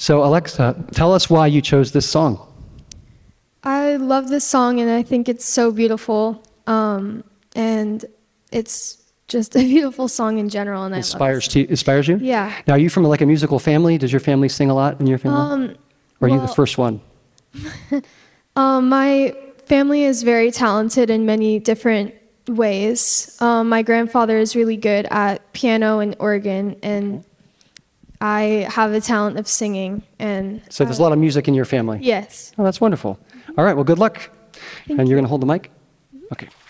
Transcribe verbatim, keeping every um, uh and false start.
So Alexa, tell us why you chose this song. I love this song and I think it's so beautiful. Um, and it's just a beautiful song in general. And I Inspires love it. to inspires you? Yeah. Now, are you from like a musical family? Does your family sing a lot in your family? Um, or are you the well- first one? Um, my family is very talented in many different ways. Um, my grandfather is really good at piano and organ, and I have a talent of singing. And So there's a lot of music in your family? yes. Oh, that's wonderful. All right, well, good luck. Thank and you're you. going to hold the mic? Okay.